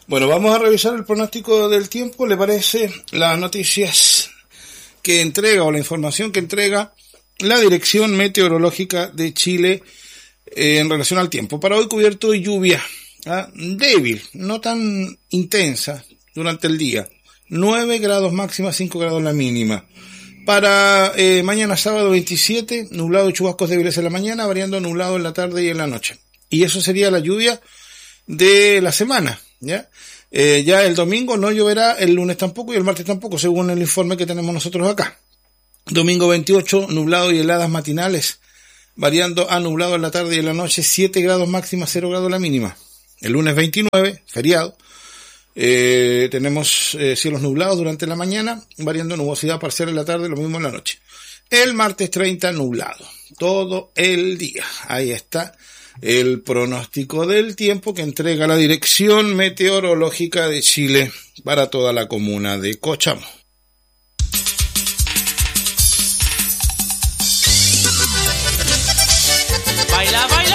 Bueno, vamos a revisar el pronóstico del tiempo. ¿Le parece? Las noticias que entrega o la información que entrega la Dirección Meteorológica de Chile en relación al tiempo. Para hoy cubierto de lluvia débil, no tan intensa durante el día. 9 grados máxima, 5 grados la mínima. Para mañana sábado 27, nublado y chubascos débiles en la mañana, variando nublado en la tarde y en la noche. Y eso sería la lluvia de la semana, ¿ya? Ya el domingo no lloverá, el lunes tampoco y el martes tampoco, según el informe que tenemos nosotros acá. Domingo 28, nublado y heladas matinales, variando a nublado en la tarde y en la noche, 7 grados máxima, 0 grados la mínima. El lunes 29, feriado, tenemos cielos nublados durante la mañana, variando nubosidad parcial en la tarde, lo mismo en la noche. El martes 30, nublado, todo el día. Ahí está el pronóstico del tiempo que entrega la Dirección Meteorológica de Chile para toda la comuna de Cochamó. Baila, baila.